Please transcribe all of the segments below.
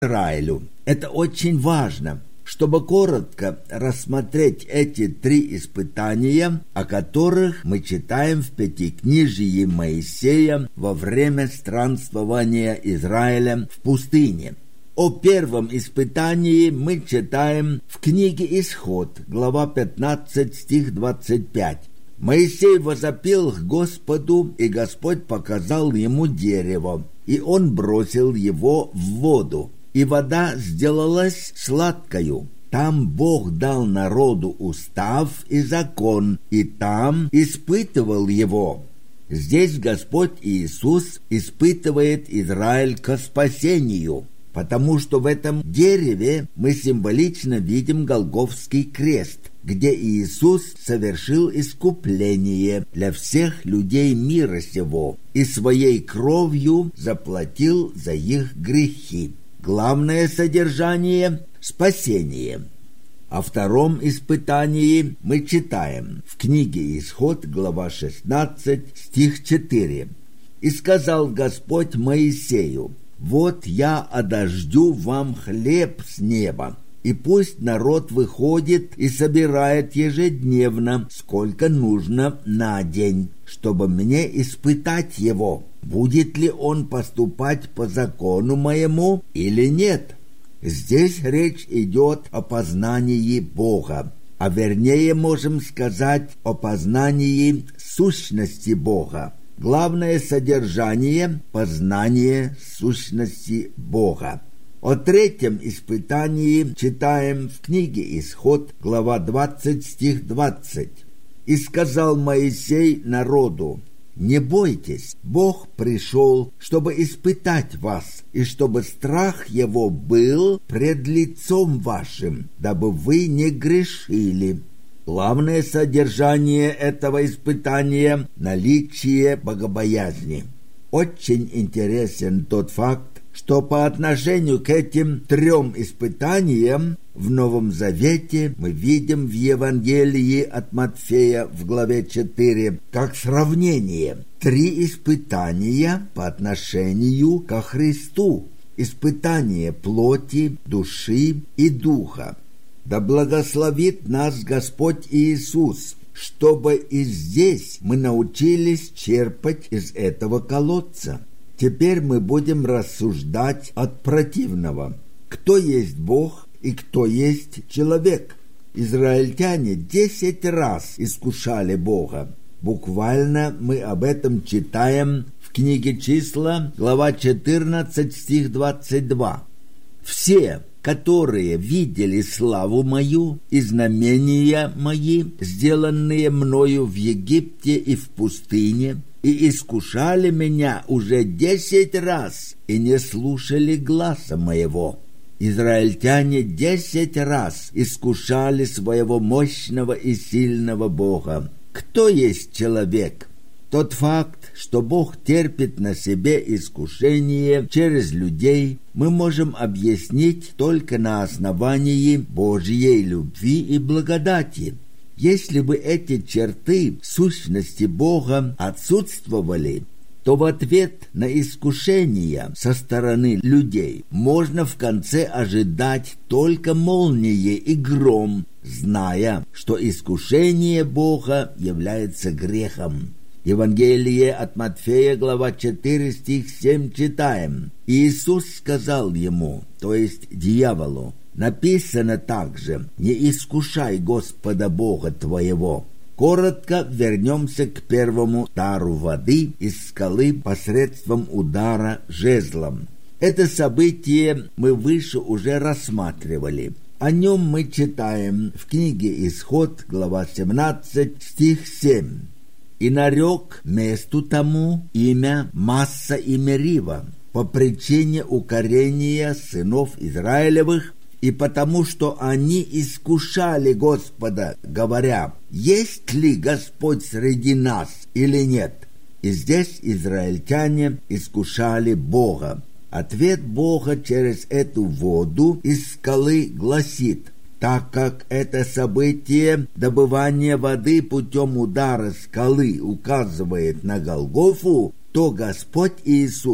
Израилю. Это очень важно, чтобы коротко рассмотреть эти три испытания, о которых мы читаем в Пятикнижии Моисея во время странствования Израиля в пустыне. О первом испытании мы читаем в книге Исход, глава 15, стих 25. «Моисей возопил к Господу, и Господь показал ему дерево, и он бросил его в воду, и вода сделалась сладкою. Там Бог дал народу устав и закон, и там испытывал его». Здесь Господь Иисус испытывает Израиль ко спасению, потому что в этом дереве мы символично видим Голгофский крест, где Иисус совершил искупление для всех людей мира сего и своей кровью заплатил за их грехи. Главное содержание – спасение. О втором испытании мы читаем в книге Исход, глава 16, стих 4. «И сказал Господь Моисею: вот я одождю вам хлеб с неба, и пусть народ выходит и собирает ежедневно, сколько нужно на день, чтобы мне испытать его, будет ли он поступать по закону моему или нет». Здесь речь идет о познании Бога, а вернее можем сказать о познании сущности Бога. Главное содержание – познание сущности Бога. О третьем испытании читаем в книге Исход, глава 20, стих 20. «И сказал Моисей народу: не бойтесь, Бог пришел, чтобы испытать вас, и чтобы страх его был пред лицом вашим, дабы вы не грешили». Главное содержание этого испытания – наличие богобоязни. Очень интересен тот факт, что по отношению к этим трем испытаниям в Новом Завете мы видим в Евангелии от Матфея в главе 4 как сравнение. Три испытания по отношению ко Христу. Испытание плоти, души и духа. Да благословит нас Господь Иисус, чтобы и здесь мы научились черпать из этого колодца. Теперь мы будем рассуждать от противного. Кто есть Бог и кто есть человек? Израильтяне 10 раз искушали Бога. Буквально мы об этом читаем в книге Числа, глава 14, стих 22. «Все, которые видели славу мою и знамения мои, сделанные мною в Египте и в пустыне, и искушали меня уже 10 раз, и не слушали гласа моего». Израильтяне 10 раз искушали своего мощного и сильного Бога. Кто есть человек? Тот факт, что Бог терпит на себе искушение через людей, мы можем объяснить только на основании Божьей любви и благодати. Если бы эти черты сущности Бога отсутствовали, то в ответ на искушения со стороны людей можно в конце ожидать только молнии и гром, зная, что искушение Бога является грехом. Евангелие от Матфея, глава 4, стих 7 читаем. «Иисус сказал ему, то есть дьяволу: написано также: не искушай Господа Бога твоего». Коротко вернемся к первому удару воды из скалы посредством удара жезлом. Это событие мы выше уже рассматривали. О нем мы читаем в книге Исход, глава 17, стих 7. «И нарек месту тому имя Масса и Мерива по причине укорения сынов Израилевых, и потому что они искушали Господа, говоря: есть ли Господь среди нас или нет?» И здесь израильтяне искушали Бога. Ответ Бога через эту воду из скалы гласит: так как это событие добывания воды путем удара скалы указывает на Голгофу, то Господь Иисус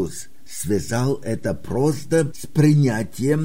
связал это просто с принятием